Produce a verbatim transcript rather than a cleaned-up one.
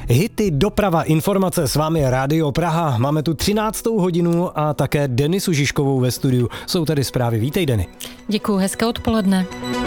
Hity, doprava, informace, s vámi Rádio Praha. Máme tu třináctou hodinu a také Denisu Žižkovou ve studiu. Jsou tady zprávy. Vítej, Deny. Děkuju, hezké odpoledne.